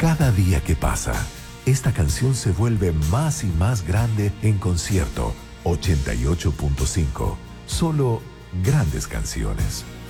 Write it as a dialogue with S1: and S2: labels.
S1: Cada día que pasa, esta canción se vuelve más y más grande en concierto. 88.5. Solo grandes canciones.